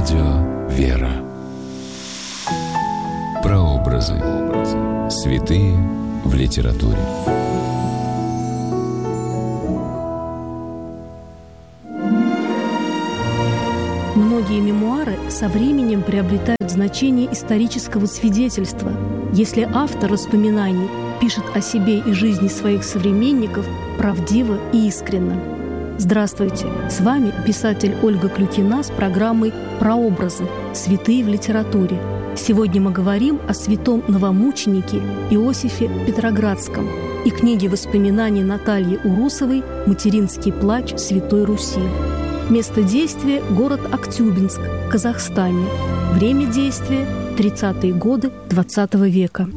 Радио «Вера». Прообразы. Святые в литературе. Многие мемуары со временем приобретают значение исторического свидетельства, если автор воспоминаний пишет о себе и жизни своих современников правдиво и искренно. Здравствуйте! С вами писатель Ольга Клюкина с программой «Прообразы. Святые в литературе». Сегодня мы говорим о святом новомученике Иосифе Петроградском и книге воспоминаний Натальи Урусовой «Материнский плач Святой Руси». Место действия – город Актюбинск, Казахстане. Время действия – 30-е годы XX века.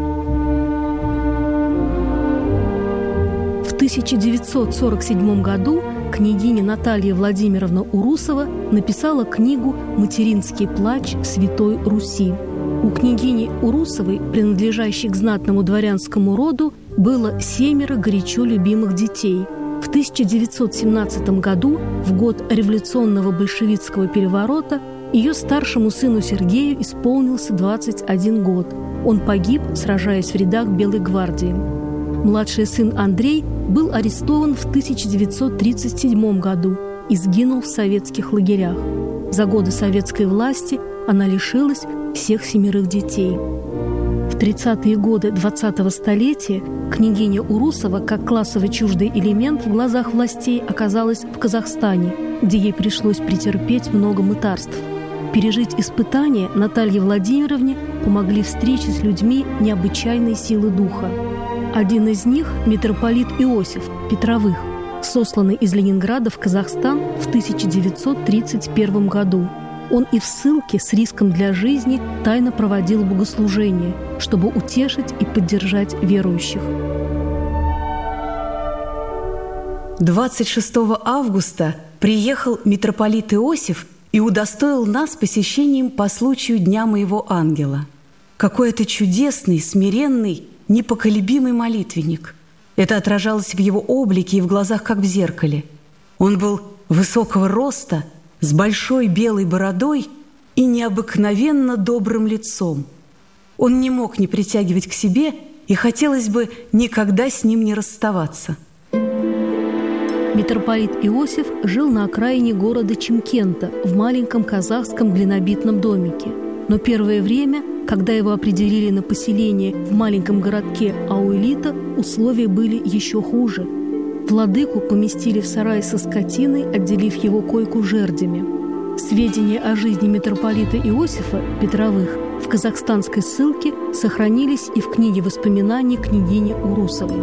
В 1947 году княгиня Наталья Владимировна Урусова написала книгу «Материнский плач Святой Руси». У княгини Урусовой, принадлежащей к знатному дворянскому роду, было 7 горячо любимых детей. В 1917 году, в год революционного большевистского переворота, ее старшему сыну Сергею исполнился 21 год. Он погиб, сражаясь в рядах Белой гвардии. Младший сын Андрей был арестован в 1937 году и сгинул в советских лагерях. За годы советской власти она лишилась всех 7 детей. В 30-е годы 20-го столетия княгиня Урусова, как классово чуждый элемент в глазах властей, оказалась в Казахстане, где ей пришлось претерпеть много мытарств. Пережить испытания Наталье Владимировне помогли встречи с людьми необычайной силы духа. Один из них – митрополит Иосиф Петровых, сосланный из Ленинграда в Казахстан в 1931 году. Он и в ссылке с риском для жизни тайно проводил богослужение, чтобы утешить и поддержать верующих. 26 августа приехал митрополит Иосиф и удостоил нас посещением по случаю Дня моего ангела. Какой это чудесный, смиренный, непоколебимый молитвенник. Это отражалось в его облике и в глазах, как в зеркале. Он был высокого роста, с большой белой бородой и необыкновенно добрым лицом. Он не мог не притягивать к себе, и хотелось бы никогда с ним не расставаться. Митрополит Иосиф жил на окраине города Чимкента в маленьком казахском глинобитном домике. Но первое время, когда его определили на поселение в маленьком городке Ауэлита, условия были еще хуже. Владыку поместили в сарай со скотиной, отделив его койку жердями. Сведения о жизни митрополита Иосифа Петровых в казахстанской ссылке сохранились и в книге воспоминаний княгини Урусовой.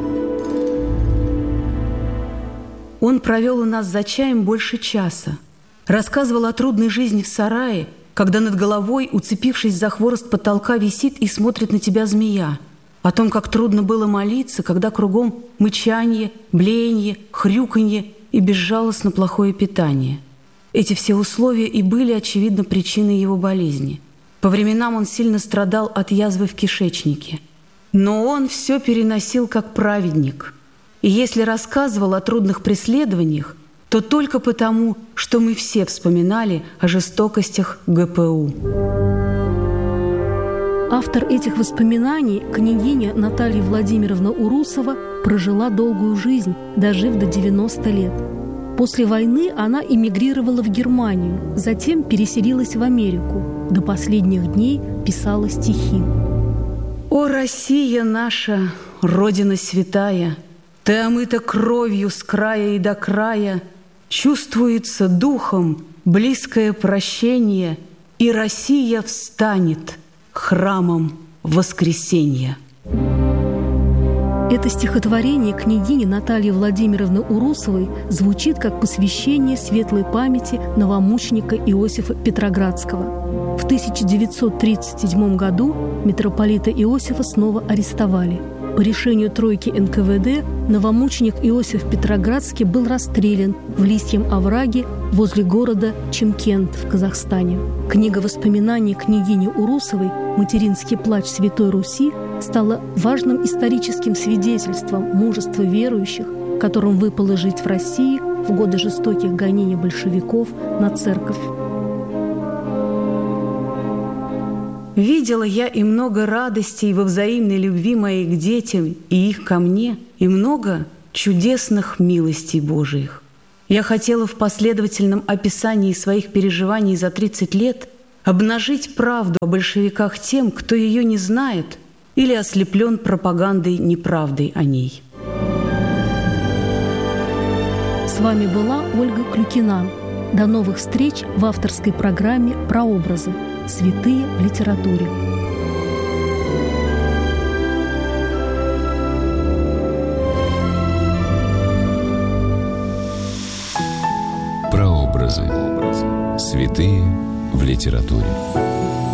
Он провел у нас за чаем больше часа. Рассказывал о трудной жизни в сарае, когда над головой, уцепившись за хворост потолка, висит и смотрит на тебя змея. О том, как трудно было молиться, когда кругом мычанье, блеяние, хрюканье и безжалостно плохое питание. Эти все условия и были, очевидно, причиной его болезни. По временам он сильно страдал от язвы в кишечнике. Но он все переносил как праведник. И если рассказывал о трудных преследованиях, то только потому, что мы все вспоминали о жестокостях ГПУ. Автор этих воспоминаний, княгиня Наталья Владимировна Урусова, прожила долгую жизнь, дожив до 90 лет. После войны она эмигрировала в Германию, затем переселилась в Америку. До последних дней писала стихи. «О, Россия наша, Родина святая, ты омыта кровью с края и до края, чувствуется духом близкое прощение, и Россия встанет храмом воскресенья». Это стихотворение княгини Натальи Владимировны Урусовой звучит как посвящение светлой памяти новомученика Иосифа Петроградского. В 1937 году митрополита Иосифа снова арестовали. По решению тройки НКВД новомученик Иосиф Петроградский был расстрелян в Лисьем овраге возле города Чимкент в Казахстане. Книга воспоминаний княгини Урусовой «Материнский плач Святой Руси» стала важным историческим свидетельством мужества верующих, которым выпало жить в России в годы жестоких гонений большевиков на церковь. Видела я и много радостей во взаимной любви моей к детям и их ко мне, и много чудесных милостей Божиих. Я хотела в последовательном описании своих переживаний за 30 лет обнажить правду о большевиках тем, кто ее не знает или ослеплен пропагандой неправдой о ней. С вами была Ольга Клюкина. До новых встреч в авторской программе «Прообразы. Святые в литературе». Прообразы. Святые в литературе.